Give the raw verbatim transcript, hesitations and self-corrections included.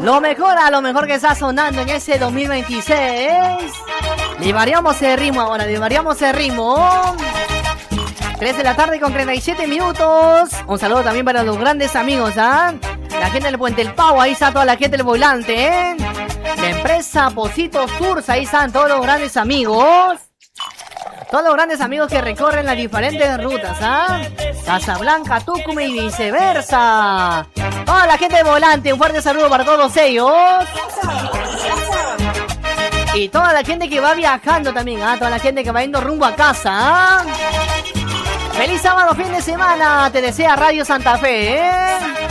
Lo mejor a lo mejor que está sonando en ese dos mil veintiséis. Le variamos el ritmo ahora, le variamos el ritmo. tres de la tarde con treinta y siete minutos. Un saludo también para los grandes amigos, ¿ah? ¿eh? La gente del Puente El Pau, ahí está toda la gente del volante, ¿eh? La empresa Positos Tours, ahí están todos los grandes amigos. Todos los grandes amigos que recorren las diferentes rutas, ¿ah? ¿eh? Casablanca, Tucumán y viceversa. Toda la gente del volante, un fuerte saludo para todos ellos. Y toda la gente que va viajando también, ¿ah? ¿eh? Toda la gente que va yendo rumbo a casa, ¿eh? Feliz sábado, fin de semana, te desea Radio Santa Fe, ¿eh?